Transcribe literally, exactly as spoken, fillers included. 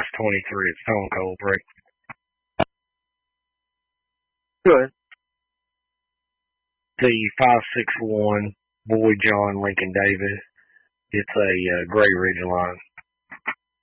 twenty-three at Stone Cold Break. Good. The five six one Boy John Lincoln David. It's a uh, Gray Ridge line.